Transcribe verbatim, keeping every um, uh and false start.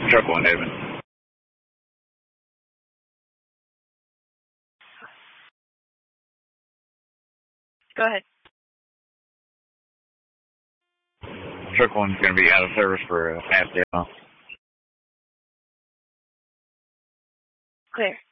Truck one, David. Go ahead. Truck one's going to be out of service for a half day. Clear.